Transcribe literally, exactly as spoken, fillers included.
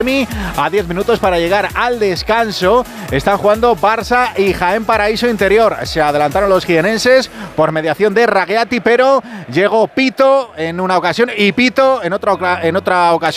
A diez minutos para llegar al descanso. Están jugando Barça y Jaén Paraíso Interior. Se adelantaron los jienenses por mediación de Ragueati, pero llegó Pito en una ocasión y Pito en otra, en otra ocasión.